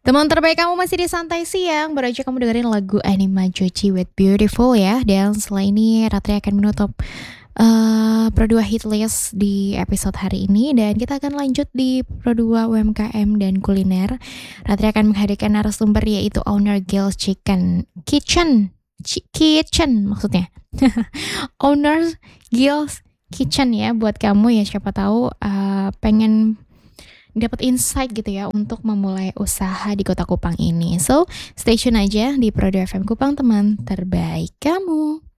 Teman terbaik kamu masih di Santai Siang. Baru aja kamu dengerin lagu Anima Joji with Beautiful ya. Dan setelah ini Ratri akan menutup Pro 2 hit list di episode hari ini. Dan kita akan lanjut di Pro 2 UMKM dan kuliner. Ratri akan menghadirkan narasumber yaitu owner Gil's Kitchen maksudnya. Owner Gil's Kitchen ya, buat kamu ya, siapa tahu pengen dapat insight gitu ya untuk memulai usaha di Kota Kupang ini. So, stay tune aja di Pro 2 FM Kupang, teman terbaik kamu.